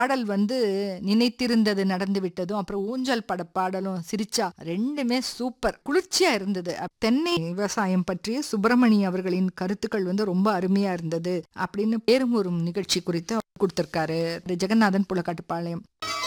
பாடல் வந்து நினைத்திருந்தது நடந்து விட்டதும், அப்புறம் ஊஞ்சல் பட பாடலும் சிரிச்சா 2மே சூப்பர். குளிர்ச்சியா இருந்தது. தென்னை விவசாயம் பற்றிய சுப்பிரமணி அவர்களின் கருத்துக்கள் வந்து ரொம்ப அருமையா இருந்தது அப்படின்னு பேரும் ஒரு நிகழ்ச்சி குறித்து கொடுத்திருக்காரு ஜெகநாதன் புலக்காட்டுப்பாளையம்.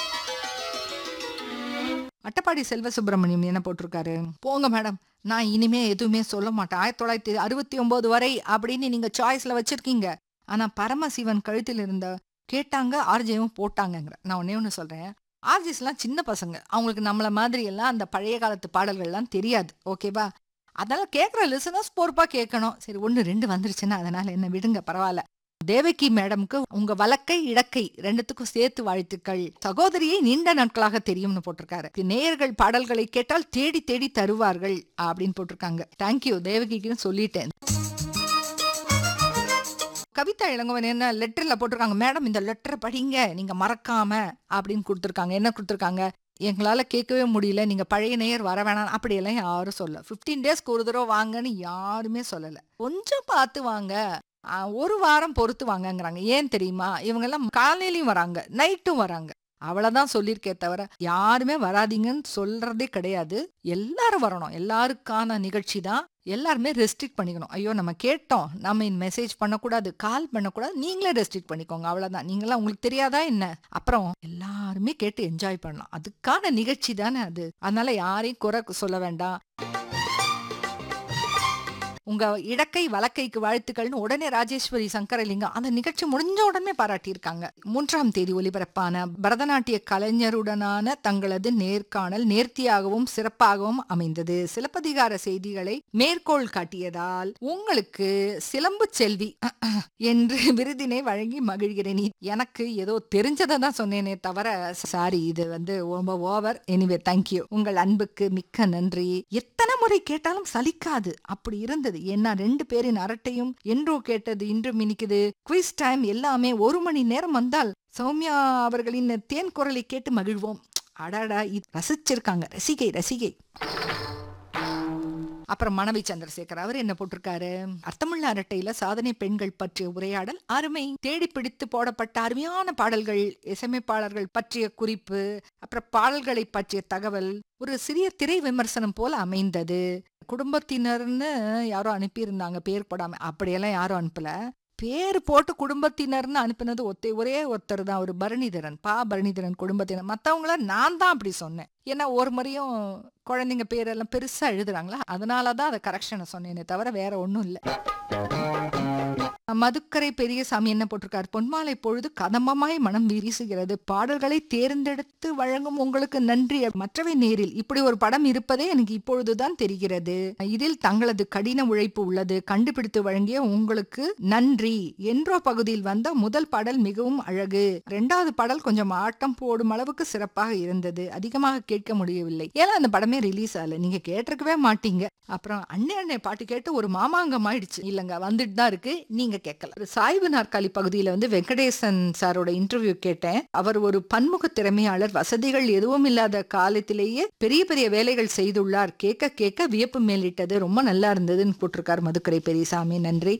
அட்டப்பாடி செல்வ சுப்பிரமணியம் என்ன போட்டிருக்காரு, போங்க மேடம், நான் இனிமே எதுவுமே சொல்ல மாட்டேன். 1969 வரை அப்படின்னு நீங்க சாய்ஸ்ல வச்சிருக்கீங்க. ஆனா பரமசிவன் கழுத்தில் இருந்த கேட்டாங்க, ஆர்ஜேவும் போட்டாங்கங்கிற. நான் ஒன்னே ஒண்ணு சொல்றேன். ஆர்ஜிஸ் எல்லாம் சின்ன பசங்க. அவங்களுக்கு நம்மள மாதிரி எல்லாம் அந்த பழைய காலத்து பாடல்கள்லாம் தெரியாது. ஓகேவா? அதனால கேட்கிற லிசனர்ஸ் பொறுப்பா கேட்கணும். சரி 1, 2 வந்துருச்சுன்னா அதனால என்ன விடுங்க, பரவாயில்ல. தேவகி மேடம்க்கு உங்க வலக்கை இடக்கை 2த்துக்கும் சேர்த்து வாழ்த்துக்கள். சகோதரியை நீண்ட நாட்களாக தெரியும்னு போட்டிருக்காரு. நேயர்கள் பாடல்களை கேட்டால் தேடி தேடி தருவார்கள் அப்படின்னு போட்டிருக்காங்க. தேங்க்யூ தேவகிக்குன்னு சொல்லிட்டேன். கவிதா இளங்கோவன் என்ன லெட்டர்ல போட்டிருக்காங்க, மேடம் இந்த லெட்டரை படிங்க நீங்க மறக்காம அப்படின்னு கொடுத்துருக்காங்க. என்ன கொடுத்துருக்காங்க, எங்களால கேட்கவே முடியல, நீங்க பழைய நேயர் வர வேணாம் அப்படியெல்லாம் யாரும் சொல்ல. 15 டேஸ்க்கு ஒரு தடவை வாங்கன்னு யாருமே சொல்லல. கொஞ்சம் பார்த்து வாங்க, ஒரு வாரம் பொறுத்து வாங்கங்கிறாங்க. ஏன் தெரியுமா, இவங்க எல்லாம் காலையிலயும் வராங்க, நைட்டும் வராங்க. அவ்வளவுதான் சொல்லியிருக்கே தவிர யாருமே வராதீங்கன்னு சொல்றதே கிடையாது. எல்லாரும் வரணும். எல்லாருக்கான நிகழ்ச்சி தான். எல்லாருமே ரெஸ்ட்ரிக்ட் பண்ணிக்கணும். ஐயோ நம்ம கேட்டோம், நம்ம மெசேஜ் பண்ணக்கூடாது, கால் பண்ணக்கூடாது, நீங்களே ரெஸ்ட்ரிக்ட் பண்ணிக்கோங்க. அவ்வளவுதான். நீங்களாம் உங்களுக்கு தெரியாதா என்ன? அப்புறம் எல்லாருமே கேட்டு என்ஜாய் பண்ணலாம். அதுக்கான நிகழ்ச்சி தானே அது. அதனால யாரையும் குறை சொல்ல வேண்டாம். உங்க இடக்கை வலக்கைக்கு வாழ்த்துக்கள்னு உடனே ராஜேஸ்வரி சங்கரலிங்கம் அந்த நிகழ்ச்சி முடிஞ்ச உடனே பாராட்டியிருக்காங்க. 3ஆம் தேதி ஒலிபரப்பான பரதநாட்டிய கலைஞருடனான தங்களது நேர்காணல் நேர்த்தியாகவும் சிறப்பாகவும் அமைந்தது. சிலப்பதிகார செய்திகளை மேற்கோள் காட்டியதால் உங்களுக்கு சிலம்பு செல்வி என்று விருதினை வழங்கி மகிழ்கிறேன். எனக்கு ஏதோ தெரிஞ்சதை தான் சொன்னேனே தவிர சாரி, இது வந்து ரொம்ப ஓவர். Anyway thank you. உங்கள் அன்புக்கு மிக்க நன்றி. எத்தனை முறை கேட்டாலும் சலிக்காது அப்படி இருந்தது. ஏன்னா 2 பேரின் அரட்டையும் என்றோ கேட்டது இன்றும் இனிக்குது. குவிஸ் டைம் எல்லாமே 1 மணி நேரம் வந்தால் சௌமியா அவர்களின் தேன் குரலை கேட்டு மகிழ்வோம். அடாடா, ரசிச்சிருக்காங்க. ரசிகை ரசிகை. அப்புறம் மனைவி சந்திரசேகர் அவர் என்ன போட்டிருக்காரு, அர்த்தமுள்ள அரட்டையில சாதனை பெண்கள் பற்றிய உரையாடல் அருமை. தேடி பிடித்து போடப்பட்ட அருமையான பாடல்கள், இசையமைப்பாளர்கள் பற்றிய குறிப்பு, அப்புறம் பாடல்களை பற்றிய தகவல் ஒரு சிறிய திரை விமர்சனம் போல அமைந்தது. குடும்பத்தினர்னு யாரோ அனுப்பியிருந்தாங்க பேர் போடாம. அப்படியெல்லாம் யாரும் அனுப்பல. பேர் போட்டு குடும்பத்தினர்னு அனுப்பினது ஒரே ஒருத்தர் தான், ஒரு பரணிதரன். பரணிதரன் குடும்பத்தினர். மற்றவங்கள நான் தான் அப்படி சொன்னேன். ஏன்னா ஒரு முறையும் குழந்தைங்க பேரெல்லாம் பெருசா எழுதுறாங்களா, அதனாலதான் அதை கரெக்ஷனை சொன்னேனே தவிர வேற ஒன்றும் இல்லை. மதுக்கரை பெரியசாமி என்ன போட்டிருக்காரு, பொன்மாலை பொழுது கதம்பமாய் மனம் வீசுகிறது. பாடல்களை தேர்ந்தெடுத்து வழங்கும் உங்களுக்கு நன்றி. மற்றவை நேரில் இப்படி ஒரு படம் இருப்பதே எனக்கு இப்பொழுதுதான் தெரிகிறது. இதில் தங்களது கடின உழைப்பு உள்ளது. கண்டுபிடித்து வழங்கிய உங்களுக்கு நன்றி. என்றோ பகுதியில் வந்த முதல் பாடல் மிகவும் அழகு. 2வது பாடல் கொஞ்சம் ஆட்டம் போடும் அளவுக்கு சிறப்பாக இருந்தது. அதிகமாக கேட்க முடியவில்லை, ஏன்னா அந்த படமே ரிலீஸ் ஆகல. நீங்க கேட்டிருக்கவே மாட்டீங்க. அப்புறம் அண்ணே பாட்டு கேட்டு ஒரு மாமாங்கம் ஆயிடுச்சு. இல்லங்க வந்துட்டு தான் இருக்கு, நீங்க கேட்கல. சாய்வு நாற்காலி பகுதியில வந்து வெங்கடேசன் சாரோட இன்டர்வியூ கேட்டேன். அவர் ஒரு பன்முக திறமையாளர். வசதிகள் எதுவும் இல்லாத காலத்திலேயே பெரிய பெரிய வேலைகள் செய்துள்ளார். கேட்க கேட்க வியப்பு மேலிட்டது. ரொம்ப நல்லா இருந்ததுன்னு போட்டிருக்காரு மதுக்கரை பெரியசாமி. நன்றி.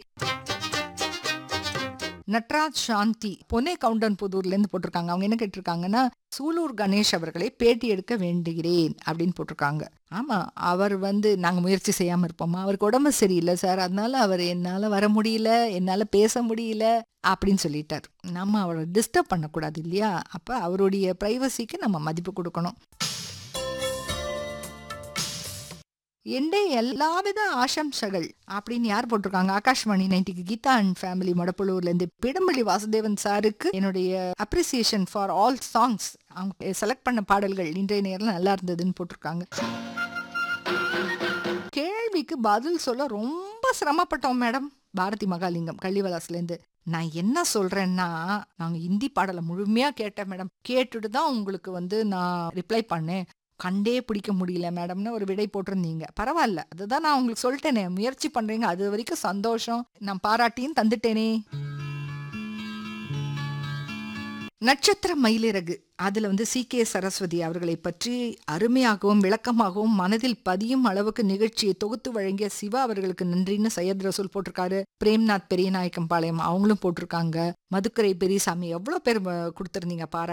நட்ராஜ் சாந்தி பொன்னே கவுண்டன் புதூர்ல இருந்து போட்டிருக்காங்க. அவங்க என்ன கேட்டிருக்காங்கன்னா, சூலூர் கணேஷ் அவர்களை பேட்டி எடுக்க வேண்டுகிறேன் அப்படின்னு போட்டிருக்காங்க. ஆமா, அவர் வந்து நாங்க முயற்சி செய்யாம இருப்போமா? அவருக்கு உடம்பு சரியில்லை சார், அதனால அவர் என்னால வர முடியல, என்னால பேச முடியல அப்படின்னு சொல்லிட்டார். நம்ம அவரை டிஸ்டர்ப் பண்ணக்கூடாது இல்லையா? அப்ப அவருடைய பிரைவசிக்கு நம்ம மதிப்பு கொடுக்கணும். எண்டே எல்லாவித ஆசம்சகள் அப்படின்னு யார் போட்டிருக்காங்க, ஆகாஷ்வாணி 90க்கு கீதா அண்ட் ஃபேமிலி மடப்புலூர்ல இருந்து பிடம்பள்ளி வாசுதேவன் சாருக்கு என்னுடைய அப்ரிசியேஷன் ஃபார் ஆல் சாங்ஸ். அவங்க செலக்ட் பண்ண பாடல்கள் இன்றைய நேரம் நல்லா இருந்ததுன்னு போட்டிருக்காங்க. கேள்விக்கு பதில் சொல்ல ரொம்ப சிரமப்பட்டோம் மேடம். பாரதி மகாலிங்கம் கள்ளிவலாஸ்ல இருந்து. நான் என்ன சொல்றேன்னா, நாங்க ஹிந்தி பாடலை முழுமையா கேட்டேன் மேடம். கேட்டுட்டு தான் உங்களுக்கு வந்து நான் ரிப்ளை பண்ணேன். கண்டே பிடிக்க முடியல மேடம்னு ஒரு விடை போட்டிருந்தீங்க. பரவாயில்ல, அதுதான் நான் உங்களுக்கு சொல்லிட்டேனே, முயற்சி பண்றீங்க, அது வரைக்கும் சந்தோஷம். நான் பாராட்டியும் தந்துட்டேனே. நட்சத்திர மயிலிறகு அதுல சி.கே. சரஸ்வதி அவர்களை பற்றி அருமையாகவும் விளக்கமாகவும் மனதில் பதியும் அளவுக்கு நிகழ்ச்சியை தொகுத்து வழங்கிய சிவா அவர்களுக்கு நன்றின்னு சையத் ரசூல் போட்டிருக்காரு. பிரேம்நாத் பெரியநாயக்கம்பாளையம் அவங்களும் போட்டிருக்காங்க. மதுக்கரை பெரியசாமி எவ்வளவு பேர் கொடுத்திருந்தீங்க பாராட்டு.